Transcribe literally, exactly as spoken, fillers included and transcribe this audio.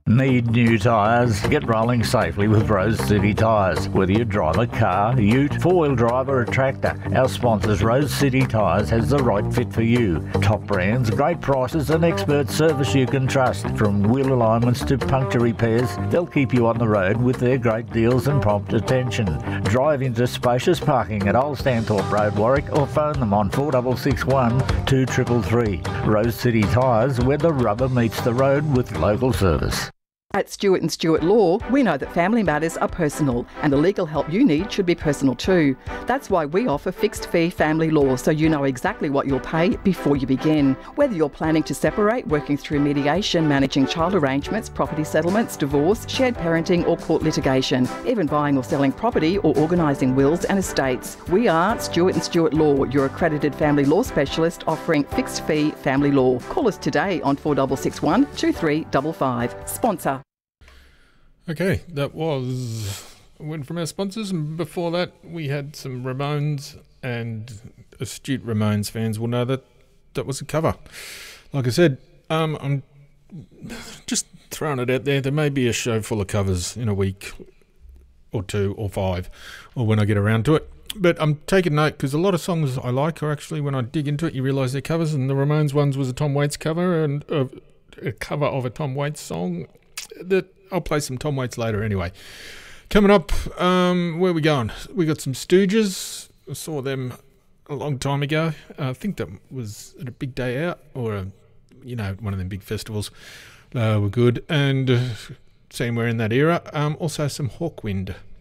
Need new tyres? Get rolling safely with Rose City Tyres. Whether you drive a car, ute, four-wheel drive or a tractor, our sponsors Rose City Tyres has the right fit for you. Top brands, great prices and expert service you can trust. From wheel alignments to puncture repairs, they'll keep you on the road with their great deals and prompt attention. Drive into spacious parking at Old Stanthorpe Road, Warwick, or phone them on four six six one, two three three three. Rose City Tyres, where the rubber meets the road with local service. At Stewart and Stewart Law, we know that family matters are personal and the legal help you need should be personal too. That's why we offer fixed fee family law, so you know exactly what you'll pay before you begin. Whether you're planning to separate, working through mediation, managing child arrangements, property settlements, divorce, shared parenting or court litigation, even buying or selling property or organising wills and estates. We are Stewart and Stewart Law, your accredited family law specialist offering fixed fee family law. Call us today on four six six one, two three five five. Sponsor. Okay, that was a win from our sponsors, and before that we had some Ramones, and astute Ramones fans will know that that was a cover. Like I said, um, I'm just throwing it out there. There may be a show full of covers in a week or two or five, or when I get around to it. But I'm taking note because a lot of songs I like are actually, when I dig into it, you realise they're covers, and the Ramones ones was a Tom Waits cover, and uh, a cover of a Tom Waits song that I'll play some Tom Waits later anyway. Coming up, um, where are we going? We got some Stooges. I saw them a long time ago. Uh, I think that was at a big day out, or, a, you know, one of them big festivals. Uh, were good. And uh, seeing we're in that era. Um, also some Hawkwind.